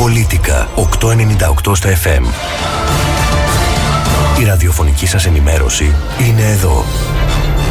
Πολίτικα 898 στα FM. Η ραδιοφωνική σας ενημέρωση είναι εδώ.